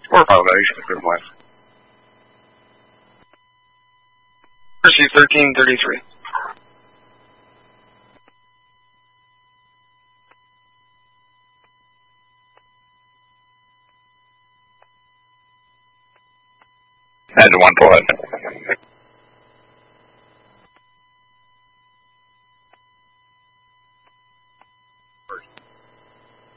Or elevation, good one. Receive 1333. Edge 1, go ahead.